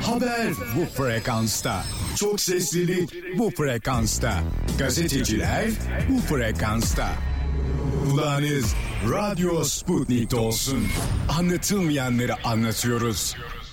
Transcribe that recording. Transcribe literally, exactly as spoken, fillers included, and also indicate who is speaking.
Speaker 1: Haber bu frekansta. Çok seslilik bu frekansta. Gazeteciler bu frekansta. Kulağınız Radyo Sputnik'te olsun. Anlatılmayanları anlatıyoruz.